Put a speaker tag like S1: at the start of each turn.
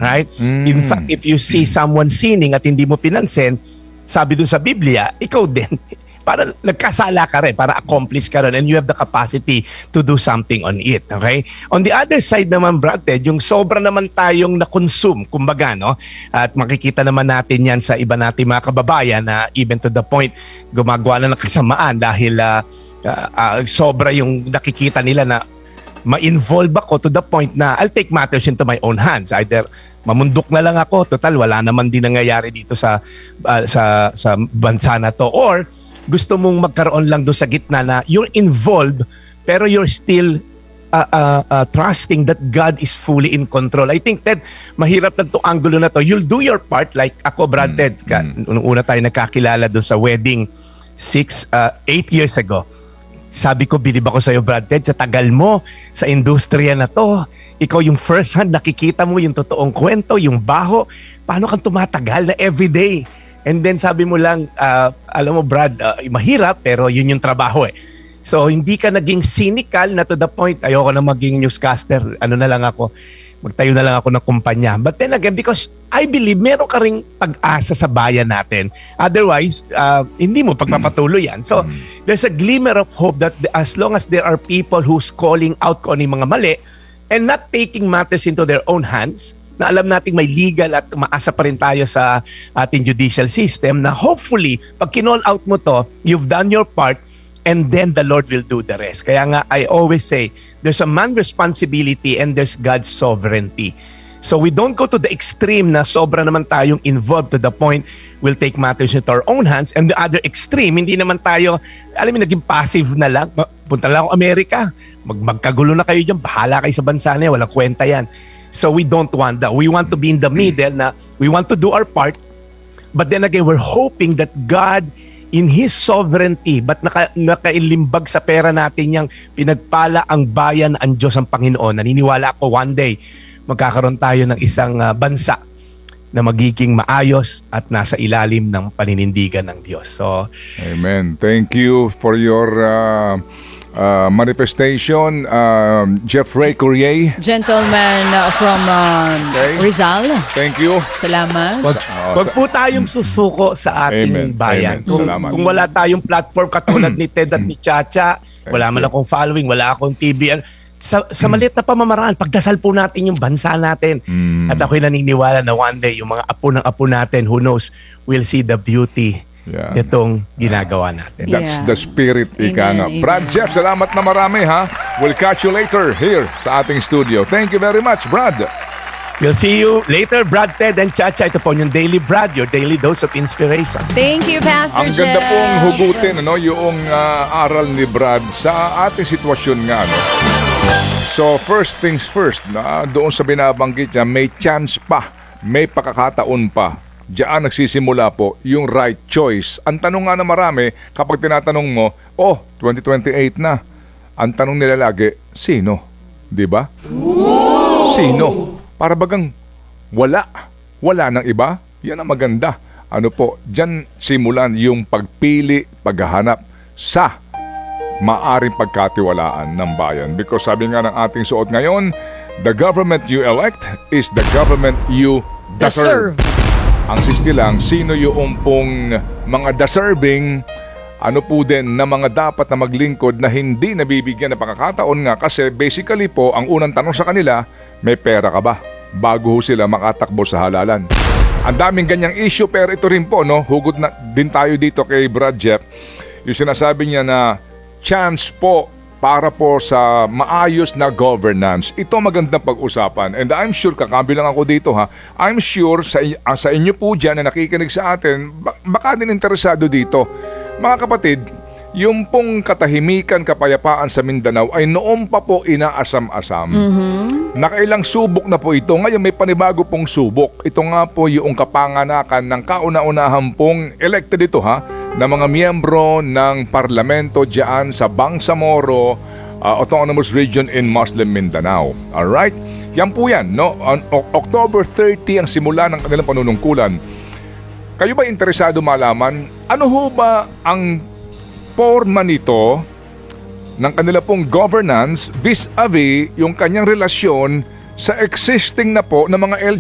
S1: Right? In fact, if you see someone sinning at hindi mo pinansin, sabi dun sa Biblia, ikaw din. Para nagkasala ka rin, para accomplish ka rin, and you have the capacity to do something on it. Okay? On the other side naman, Brad Ted, yung sobra naman tayong na-consume, kumbaga, no? At makikita naman natin yan sa iba nating mga kababayan na even to the point, gumagawa na ng kasamaan dahil sobra yung nakikita nila na ma-involve ako to the point na I'll take matters into my own hands. Either mamundok na lang ako, total, wala naman din nangyayari dito sa bansa na to, or gusto mong magkaroon lang doon sa gitna na you're involved pero you're still trusting that God is fully in control. I think that mahirap lang itong angulo na to. You'll do your part like ako, Brad Ted. Nung una tayo nagkakilala doon sa wedding 8 years ago. Sabi ko, bilib ako sa'yo, Brad Ted, sa tagal mo sa industriya na to. Ikaw yung first hand, nakikita mo yung totoong kwento, yung baho. Paano kang tumatagal na everyday? And then sabi mo lang, alam mo Brad, mahirap pero yun yung trabaho eh. So hindi ka naging cynical na to the point, ayoko na maging newscaster, ano na lang ako, magtayo na lang ako ng kumpanya. But then again, because I believe meron ka ring pag-asa sa bayan natin. Otherwise, hindi mo pagpapatuloy yan. So there's a glimmer of hope that as long as there are people who's calling out kung ano yung mga mali and not taking matters into their own hands, na alam nating may legal at maasa pa rin tayo sa ating judicial system na hopefully, pag kinall out mo to, you've done your part and then the Lord will do the rest. Kaya nga, I always say, there's a man responsibility and there's God's sovereignty. So we don't go to the extreme na sobra naman tayong involved to the point we'll take matters into our own hands, and the other extreme, hindi naman tayo, alam mo, naging passive na lang. Punta lang ako Amerika, magkagulo na kayo dyan, bahala kayo sa bansa niya, walang kwenta yan. So we don't want that. We want to be in the middle na we want to do our part, but then again, we're hoping that God in His sovereignty, but nakailimbag sa pera natin yang pinagpala ang bayan, ang Diyos, ang Panginoon. Naniniwala ako one day, magkakaroon tayo ng isang bansa na magiging maayos at nasa ilalim ng paninindigan ng Diyos. So,
S2: Amen. Thank you for your manifestation, Jeffrey Courier.
S3: Gentleman from Rizal.
S2: Thank you.
S3: Salamat.
S1: Wag po tayong susuko sa ating bayan.
S2: Amen.
S1: Kung wala tayong platform katulad ni Ted at ni Chacha, wala man akong following, wala akong TV. Sa maliit na pamamaraan, pagdasal po natin yung bansa natin. At ako'y naniniwala na one day, yung mga apo ng apo natin, who knows, will see the beauty itong ginagawa natin.
S2: That's the spirit, ika nga. Brad Jeff, salamat na marami ha. We'll catch you later here sa ating studio. Thank you very much, Brad.
S1: We'll see you later, Brad, Ted, and Chacha. Ito po yung Daily Brad, your daily dose of inspiration.
S3: Thank you, Pastor
S2: Ang
S3: Jeff.
S2: ganda pong hugutin yung aral ni Brad sa ating sitwasyon nga. So, first things first, doon sa binabanggit niya, may chance pa, may pakakataon pa. Diyan nagsisimula po yung right choice. Ang tanong nga na marami, kapag tinatanong mo, 2028 na. Ang tanong nila lagi, sino? Diba? Sino? Para bagang wala. Wala ng iba. Yan ang maganda. Ano po, diyan simulan yung pagpili, paghahanap sa maaring pagkatiwalaan ng bayan. Because sabi nga ng ating suot ngayon, the government you elect is the government you deserve. Ang sisti lang, sino yung pong mga deserving, ano po din na mga dapat na maglingkod na hindi nabibigyan ng pagkakataon nga kasi basically po, ang unang tanong sa kanila, may pera ka ba? Bago sila makatakbo sa halalan. Ang daming ganyang issue pero ito rin po, hugod na din tayo dito kay Brad Jeff. Yung sinasabi niya na chance po para po sa maayos na governance. Ito magandang pag-usapan. And I'm sure, kakabilang ako dito ha, I'm sure sa inyo po dyan na nakikinig sa atin, baka din interesado dito. Mga kapatid, yung pong katahimikan, kapayapaan sa Mindanao ay noon pa po inaasam-asam. Nakailang subok na po ito. Ngayon may panibago pong subok. Ito nga po yung kapanganakan ng kauna-unahan pong elected ito na mga miyembro ng parlamento diyan sa Bangsamoro Autonomous Region in Muslim Mindanao. Alright? Yan po yan. On October 30 ang simula ng kanilang panunungkulan. Kayo ba interesado malaman ano ho ba ang forma nito ng kanila pong governance vis-a-vis yung kanyang relasyon sa existing na po ng mga